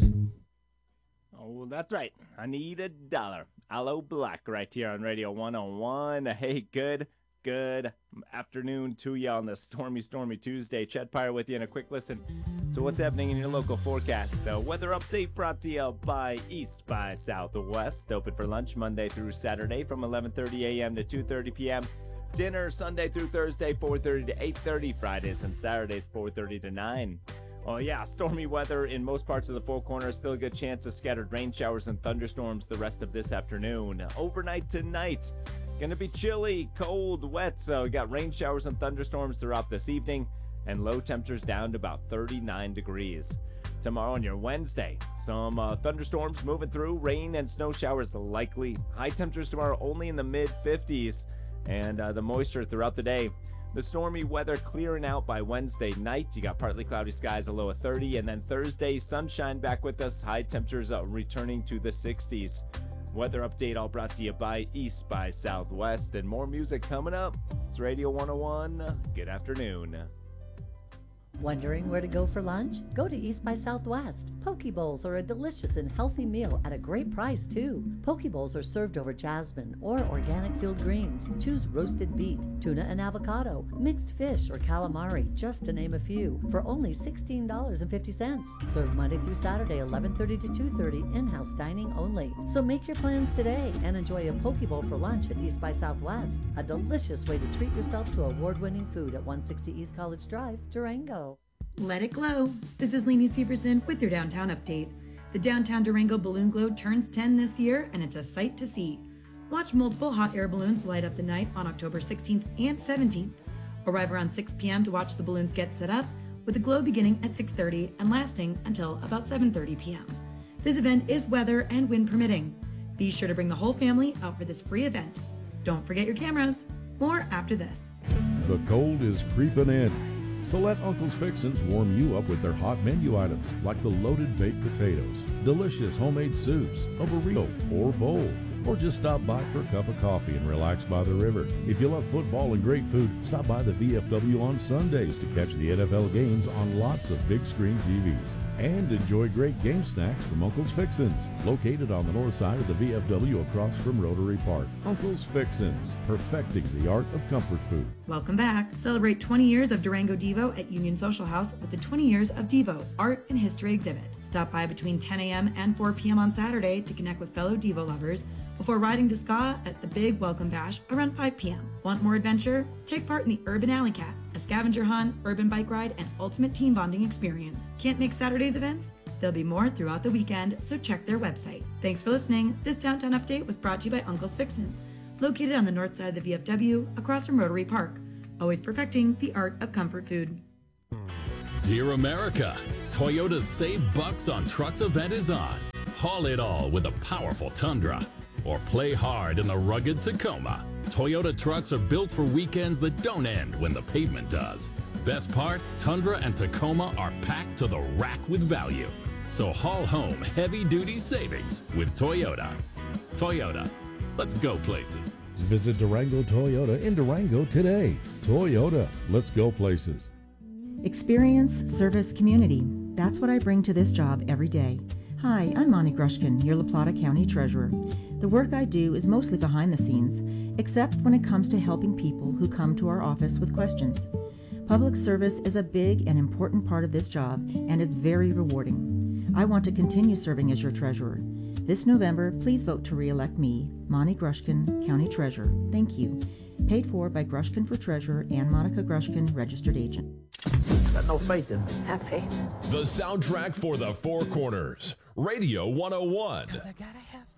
Oh, that's right. I need $1. Aloe Black right here on Radio 101. Hey, good afternoon to you on this stormy Tuesday. Chet Pyre with you, and a quick listen to what's happening in your local forecast. Weather update brought to you by East by Southwest. Open for lunch Monday through Saturday from 11:30 a.m. to 2:30 p.m. Dinner Sunday through Thursday, 4:30 to 8:30. Fridays and Saturdays, 4:30 to 9. Oh yeah, stormy weather in most parts of the Four Corners. Still a good chance of scattered rain showers and thunderstorms the rest of this afternoon. Overnight tonight, gonna be chilly, cold, wet. So we got rain showers and thunderstorms throughout this evening, and low temperatures down to about 39 degrees. Tomorrow on your Wednesday, some thunderstorms moving through, rain and snow showers likely. High temperatures tomorrow only in the mid 50s, and the moisture throughout the day. The stormy weather clearing out by Wednesday night. You got partly cloudy skies, a low of 30. And then Thursday, sunshine back with us. High temperatures returning to the 60s. Weather update all brought to you by East by Southwest. And more music coming up. It's Radio 101. Good afternoon. Wondering where to go for lunch? Go to East by Southwest. Poke Bowls are a delicious and healthy meal at a great price, too. Poke Bowls are served over jasmine or organic field greens. Choose roasted beet, tuna and avocado, mixed fish, or calamari, just to name a few, for only $16.50. Served Monday through Saturday, 11:30 to 2:30, in-house dining only. So make your plans today and enjoy a Poke Bowl for lunch at East by Southwest. A delicious way to treat yourself to award-winning food at 160 East College Drive, Durango. Let it glow. This is Lainey Severson with your downtown update. The downtown Durango Balloon Glow turns 10 this year, and it's a sight to see. Watch multiple hot air balloons light up the night on October 16th and 17th. Arrive around 6 p.m. to watch the balloons get set up, with the glow beginning at 6:30 and lasting until about 7:30 p.m. This event is weather and wind permitting. Be sure to bring the whole family out for this free event. Don't forget your cameras. More after this. The cold is creeping in. So let Uncle's Fixins warm you up with their hot menu items like the loaded baked potatoes, delicious homemade soups, a burrito or bowl, or just stop by for a cup of coffee and relax by the river. If you love football and great food, stop by the VFW on Sundays to catch the NFL games on lots of big screen TVs. And enjoy great game snacks from Uncle's Fixins, located on the north side of the VFW across from Rotary Park. Uncle's Fixins, perfecting the art of comfort food. Welcome back. Celebrate 20 years of Durango Devo at Union Social House with the 20 Years of Devo Art and History exhibit. Stop by between 10 a.m. and 4 p.m. on Saturday to connect with fellow Devo lovers before riding to Ska at the Big Welcome Bash around 5 p.m. Want more adventure? Take part in the Urban Alley Cat, a scavenger hunt, urban bike ride, and ultimate team bonding experience. Can't make Saturday's events? There'll be more throughout the weekend, so check their website. Thanks for listening. This Downtown Update was brought to you by Uncle's Fixins, located on the north side of the VFW across from Rotary Park, always perfecting the art of comfort food. Dear America, Toyota's Save Bucks on Trucks event is on. Haul it all with a powerful Tundra, or play hard in the rugged Tacoma. Toyota trucks are built for weekends that don't end when the pavement does. Best part, Tundra and Tacoma are packed to the rack with value. So haul home heavy-duty savings with Toyota. Toyota, let's go places. Visit Durango Toyota in Durango today. Toyota, let's go places. Experience, service, community. That's what I bring to this job every day. Hi, I'm Monty Grushkin, your La Plata County Treasurer. The work I do is mostly behind the scenes, except when it comes to helping people who come to our office with questions. Public service is a big and important part of this job, and it's very rewarding. I want to continue serving as your treasurer. This November, please vote to re-elect me, Monty Grushkin, County Treasurer. Thank you. Paid for by Grushkin for Treasurer and Monica Grushkin, Registered Agent. Got no faith in me. Have faith. The soundtrack for the Four Corners. Radio 101. 'Cause I gotta have